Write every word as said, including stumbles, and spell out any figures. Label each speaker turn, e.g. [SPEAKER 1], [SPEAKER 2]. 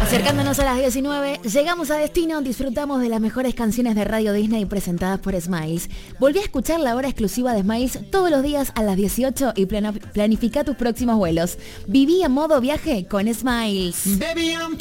[SPEAKER 1] Acercándonos a las diecinueve, llegamos a destino, disfrutamos de las mejores canciones de Radio Disney presentadas por Smiles. Volví a escuchar la hora exclusiva de Smiles todos los días a las dieciocho y planifica tus próximos vuelos. Viví en modo viaje con Smiles. Baby,